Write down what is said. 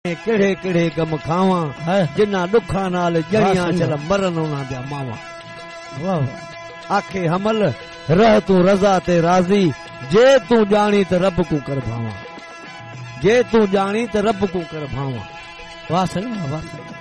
किड़े किड़े गम खावा जिन्ना दुखा नाल जड़ियां चल मरन उन्हां दिया मावा। वाह आखे हमल रह तू रजा ते राजी जे तू जानी त रब को कर भावा, जे तू जानी त रब को कर भावा। वाह सही वाह।